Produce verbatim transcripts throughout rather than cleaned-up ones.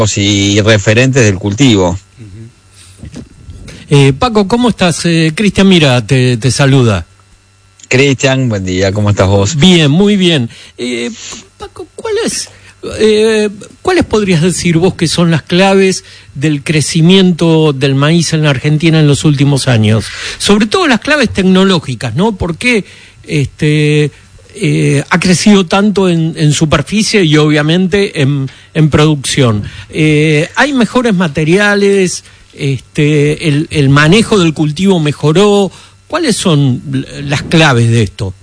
y referentes del cultivo. Eh, Paco, ¿cómo estás? Eh, Cristian Mira te, te saluda. Cristian, buen día, ¿cómo estás vos? Bien, muy bien. Eh, Paco, ¿cuáles, eh, ¿cuáles podrías decir vos que son las claves del crecimiento del maíz en la Argentina en los últimos años? Sobre todo las claves tecnológicas, ¿no? ¿Por qué este, eh, ha crecido tanto en, en superficie y obviamente en, en producción? Eh, ¿Hay mejores materiales? Este, el, el manejo del cultivo mejoró. ¿Cuáles son las claves de esto?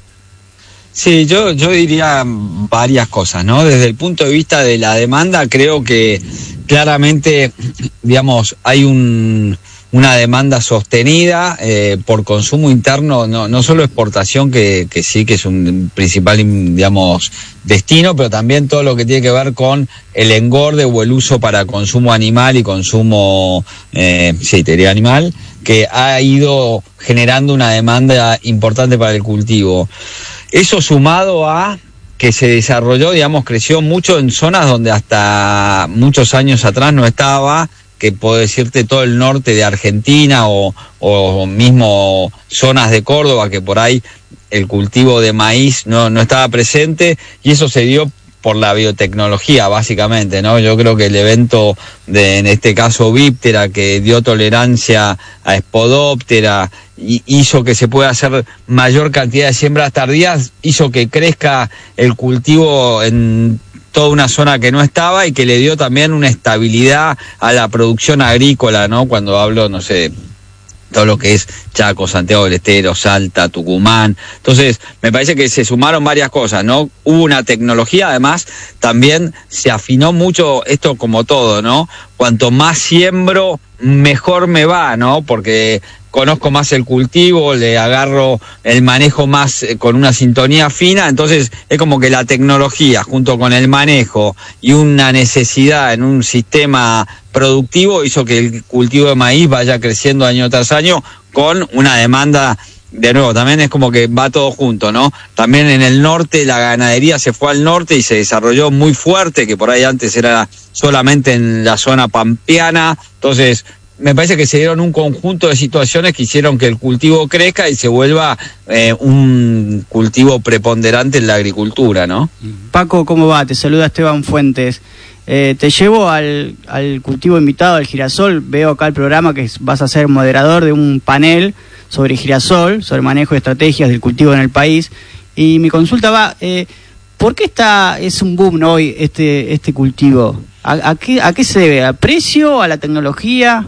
Sí, yo, yo diría varias cosas, ¿no? Desde el punto de vista de la demanda, creo que claramente, digamos, hay un, una demanda sostenida eh, por consumo interno, no, no solo exportación, que, que sí que es un principal, digamos, destino, pero también todo lo que tiene que ver con el engorde o el uso para consumo animal y consumo, eh, sí, te diría animal, que ha ido generando una demanda importante para el cultivo. Eso sumado a que se desarrolló, digamos, creció mucho en zonas donde hasta muchos años atrás no estaba, que puedo decirte todo el norte de Argentina o, o mismo zonas de Córdoba, que por ahí el cultivo de maíz no, no estaba presente, y eso se dio por la biotecnología, básicamente, ¿no? Yo creo que el evento de, en este caso, Víptera, que dio tolerancia a Spodoptera, y hizo que se pueda hacer mayor cantidad de siembras tardías, hizo que crezca el cultivo en toda una zona que no estaba y que le dio también una estabilidad a la producción agrícola, ¿no? Cuando hablo, no sé, todo lo que es Chaco, Santiago del Estero, Salta, Tucumán. Entonces, me parece que se sumaron varias cosas, ¿no? Hubo una tecnología, además, también se afinó mucho esto como todo, ¿no? Cuanto más siembro, mejor me va, ¿no? Porque conozco más el cultivo, le agarro el manejo más eh, con una sintonía fina, entonces es como que la tecnología junto con el manejo y una necesidad en un sistema productivo hizo que el cultivo de maíz vaya creciendo año tras año con una demanda. De nuevo, también es como que va todo junto, ¿no? También en el norte la ganadería se fue al norte y se desarrolló muy fuerte, que por ahí antes era solamente en la zona pampeana. Entonces, me parece que se dieron un conjunto de situaciones que hicieron que el cultivo crezca y se vuelva eh, un cultivo preponderante en la agricultura, ¿no? Paco, ¿cómo va? Te saluda Esteban Fuentes. Eh, te llevo al, al cultivo invitado, al girasol. Veo acá el programa que vas a ser moderador de un panel sobre girasol, sobre manejo de estrategias del cultivo en el país. Y mi consulta va, eh, ¿por qué está es un boom, ¿no, hoy este este cultivo? ¿A, a, qué, ¿A qué se debe? ¿Al precio? ¿A la tecnología?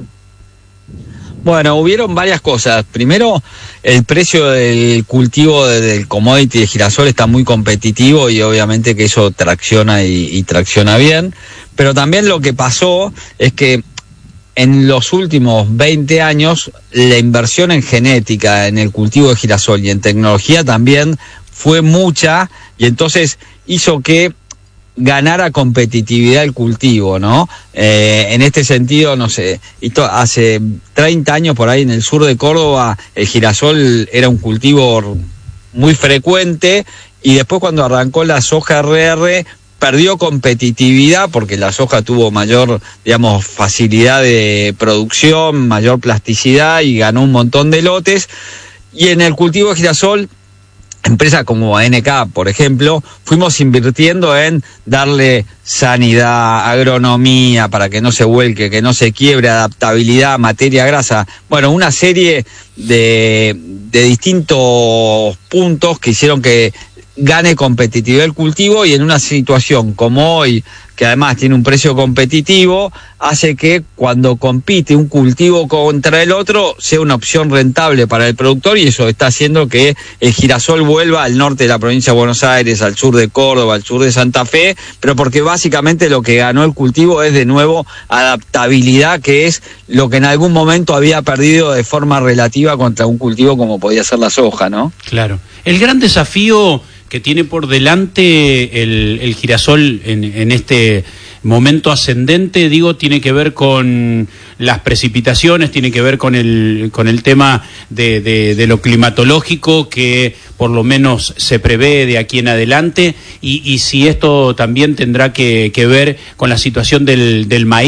Bueno, hubieron varias cosas. Primero, el precio del cultivo del commodity de girasol está muy competitivo y obviamente que eso tracciona y, y tracciona bien. Pero también lo que pasó es que en los últimos veinte años la inversión en genética, en el cultivo de girasol y en tecnología también fue mucha, y entonces hizo que ganara competitividad el cultivo, ¿no? Eh, en este sentido, no sé, esto hace treinta años por ahí en el sur de Córdoba el girasol era un cultivo muy frecuente, y después cuando arrancó la soja R R perdió competitividad porque la soja tuvo mayor, digamos, facilidad de producción, mayor plasticidad y ganó un montón de lotes. Y en el cultivo de girasol, empresas como A N K, por ejemplo, fuimos invirtiendo en darle sanidad, agronomía, para que no se vuelque, que no se quiebre, adaptabilidad, materia grasa. Bueno, una serie de, de distintos puntos que hicieron que gane competitividad el cultivo, y en una situación como hoy, que además tiene un precio competitivo, hace que cuando compite un cultivo contra el otro sea una opción rentable para el productor, y eso está haciendo que el girasol vuelva al norte de la provincia de Buenos Aires, al sur de Córdoba, al sur de Santa Fe, pero porque básicamente lo que ganó el cultivo es de nuevo adaptabilidad, que es lo que en algún momento había perdido de forma relativa contra un cultivo como podía ser la soja, ¿no? Claro. El gran desafío que tiene por delante el, el girasol en, en este momento ascendente, digo, tiene que ver con las precipitaciones, tiene que ver con el con el tema de, de, de lo climatológico, que por lo menos se prevé de aquí en adelante, y, y si esto también tendrá que, que ver con la situación del, del maíz.